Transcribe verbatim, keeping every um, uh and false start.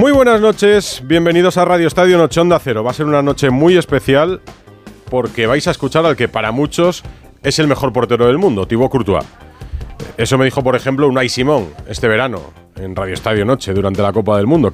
Muy buenas noches, bienvenidos a Radio Estadio Noche Onda Cero. Va a ser una noche muy especial porque vais a escuchar al que para muchos es el mejor portero del mundo, Thibaut Courtois. Eso me dijo, por ejemplo, Unai Simón este verano en Radio Estadio Noche durante la Copa del Mundo.